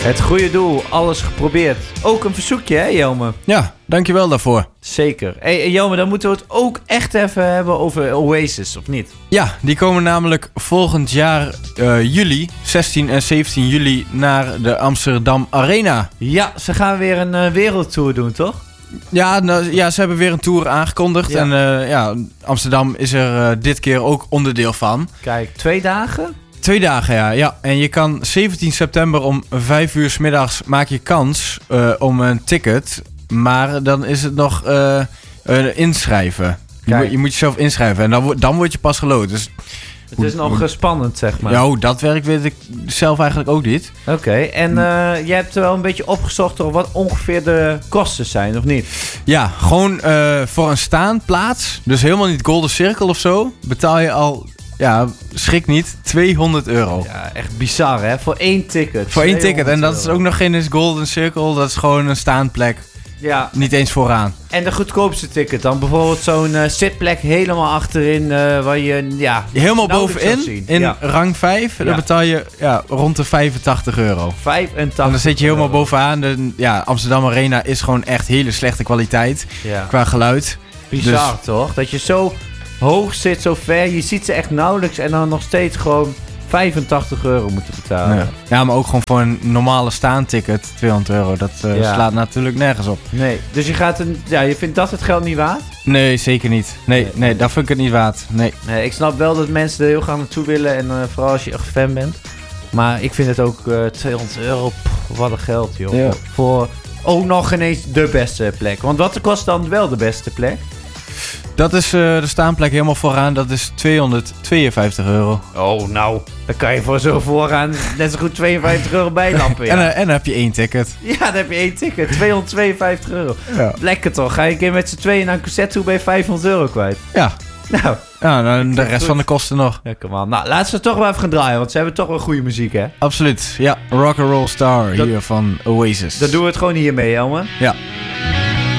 Het goede doel, alles geprobeerd. Ook een verzoekje, hè, Jelme? Ja, dankjewel daarvoor. Zeker. Hey, Jelme, dan moeten we het ook echt even hebben over Oasis, of niet? Ja, die komen namelijk volgend jaar juli, 16 en 17 juli, naar de Amsterdam Arena. Ja, ze gaan weer een wereldtour doen, toch? Ja, ze hebben weer een tour aangekondigd. Ja. En Amsterdam is er dit keer ook onderdeel van. Kijk, 2 dagen? 2 dagen, ja. En je kan 17 september om 5 uur 's middags maak je kans om een ticket. Maar dan is het nog inschrijven. Je moet jezelf inschrijven en dan word je pas geloot. Dus Het is nog spannend, zeg maar. ja, hoe dat werkt weet ik zelf eigenlijk ook niet. Oké, en jij hebt er wel een beetje opgezocht door wat ongeveer de kosten zijn, of niet? Ja, gewoon voor een staanplaats, dus helemaal niet Golden Circle of zo, betaal je al, ja, schrik niet, €200. Ja, echt bizar, hè? Voor 1 ticket. Voor 1 ticket. En dat is €200. ook nog geen Golden Circle, dat is gewoon een staanplek. Ja, Niet eens vooraan. en de goedkoopste ticket dan? Bijvoorbeeld zo'n zitplek helemaal achterin, waar je, ja... Helemaal nauwelijks zal bovenin, zien. in Ja. rang 5, dan Ja. betaal je rond de €85. 85 En dan zit je helemaal euro. bovenaan. Amsterdam Arena is gewoon echt hele slechte kwaliteit Ja. qua geluid. Bizar, toch? Dat je zo hoog zit, zo ver. Je ziet ze echt nauwelijks en dan nog steeds gewoon €85 moeten betalen. Ja, maar ook gewoon voor een normale staanticket €200. Dat slaat natuurlijk nergens op. Nee, dus je vindt dat het geld niet waard? Nee, zeker niet. Nee, dat vind ik het niet waard. Nee. Nee, ik snap wel dat mensen er heel graag naartoe willen en vooral als je echt fan bent. Maar ik vind het ook €200, wat een geld, joh. Ja. Voor ook nog ineens de beste plek. Want wat kost dan wel de beste plek? Dat is de staanplek helemaal vooraan. Dat is €252. Oh, nou, dan kan je voor zo vooraan net zo goed €52 bijlappen. Ja. En dan heb je 1 ticket. Ja, dan heb je 1 ticket. €252. Ja. Lekker toch? Ga je een keer met z'n tweeën naar een concert toe, ben je €500 kwijt. Ja. Nou, En de rest van de kosten nog. ja, kom aan. Nou, laten ze het toch wel even gaan draaien, want ze hebben toch wel goede muziek, hè? Absoluut. Ja, Rock and Roll Star hier van Oasis. Dan doen we het gewoon hiermee, Jelme. Ja.